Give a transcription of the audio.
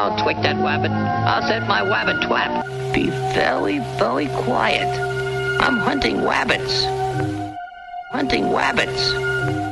I'll twig that wabbit. I'll set my wabbit twat. Be very, very quiet. I'm hunting wabbits. Hunting wabbits.